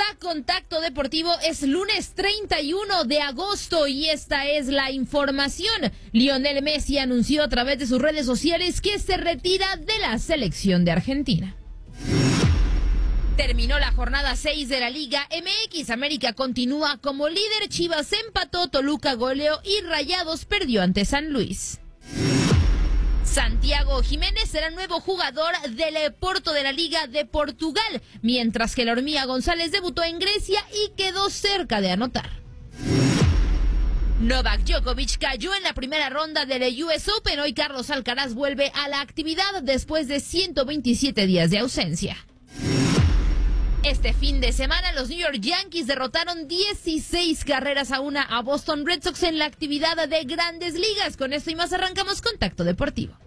a Contacto Deportivo. Es lunes 31 de agosto y esta es la información. Lionel Messi anunció a través de sus redes sociales que se retira de la selección de Argentina. Terminó la jornada 6 de la Liga MX. América continúa como líder, Chivas empató, Toluca goleó y Rayados perdió ante San Luis. Santiago Jiménez será nuevo jugador del Porto de la Liga de Portugal, mientras que la Hormiga González debutó en Grecia y quedó cerca de anotar. Novak Djokovic cayó en la primera ronda del US Open. Hoy Carlos Alcaraz vuelve a la actividad después de 127 días de ausencia. Este fin de semana los New York Yankees derrotaron 16-1 a Boston Red Sox en la actividad de Grandes Ligas. Con esto y más arrancamos Contacto Deportivo.